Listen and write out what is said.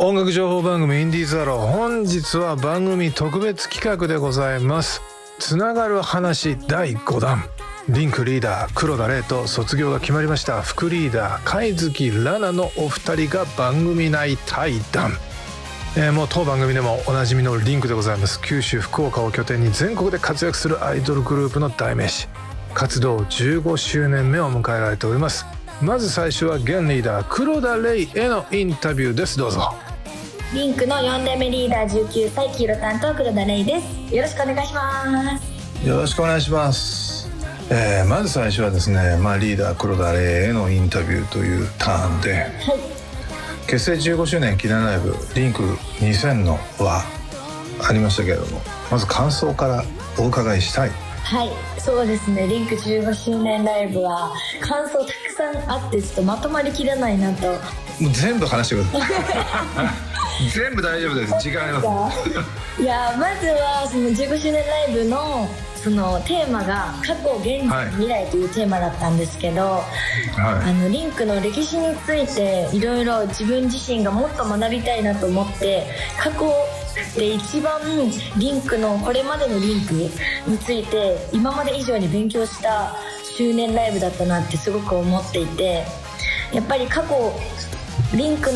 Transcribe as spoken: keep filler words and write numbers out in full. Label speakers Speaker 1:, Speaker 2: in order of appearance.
Speaker 1: 音楽情報番組インディーズアロー、本日は番組特別企画でございます。つながる話だいごだん、リンクリーダー黒田玲と卒業が決まりました副リーダー貝月ラナのお二人が番組内対談。えー、もう当番組でもおなじみのリンクでございます。九州福岡を拠点に全国で活躍するアイドルグループの代名詞、活動じゅうごしゅうねんめを迎えられております。まず最初は現リーダー黒田玲へのインタビューです。どうぞ。
Speaker 2: リンクのよん代目リーダーじゅうきゅうさい黄色担当黒田玲です。よろしくお願いします。
Speaker 1: よろしくお願いします。えー、まず最初はですね、まあ、リーダー黒田玲へのインタビューというターンで、はい、結成じゅうごしゅうねん記念ライブリンクにせんのはありましたけれども、まず感想からお伺いしたい。
Speaker 2: はい、そうですね、リンクじゅうごしゅうねんライブは感想たくさんあって、ちょっとまとまりきれないなと。も
Speaker 1: う全部話してください全部大丈夫です、時間あります
Speaker 2: いや、まずはそのじゅうごしゅうねんライブのそのテーマが過去現在未来というテーマだったんですけど、はい、あのリンクの歴史についていろいろ自分自身がもっと学びたいなと思って、過去で一番リンクのこれまでのリンクについて今まで以上に勉強した周年ライブだったなってすごく思っていて、やっぱり過去リンク